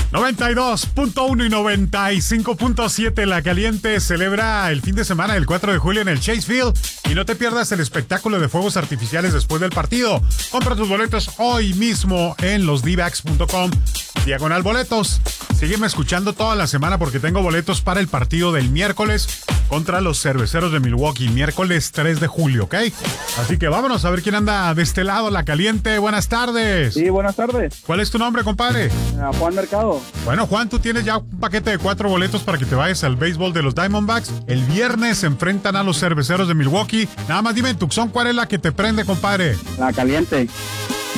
92.1 y 95.7 La Caliente celebra el fin de semana del 4 de julio en el Chase Field y no te pierdas el espectáculo de fuegos artificiales después del partido. Compra tus boletos hoy mismo en losdbags.com/boletos. Sígueme escuchando toda la semana porque tengo boletos para el partido del miércoles contra los Cerveceros de Milwaukee, miércoles 3 de julio, ¿ok? Así que vámonos a ver quién anda de este lado, La Caliente. Buenas tardes. Sí, buenas tardes. ¿Cuál es tu nombre, compadre? Juan Mercado. Bueno, Juan, tú tienes ya un paquete de 4 boletos para que te vayas al béisbol de los Diamondbacks. El viernes se enfrentan a los Cerveceros de Milwaukee. Nada más dime en Tucson, ¿cuál es la que te prende, compadre? La Caliente.